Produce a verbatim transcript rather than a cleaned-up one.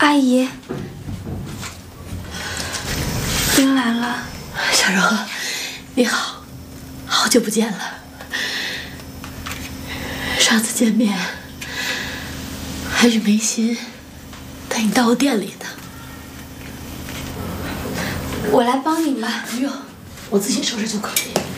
阿姨，您来了。 小柔，你好，好久不见了。上次见面还是梅心带你到我店里的。 我来帮您吧。 不用，我自己收拾就可以。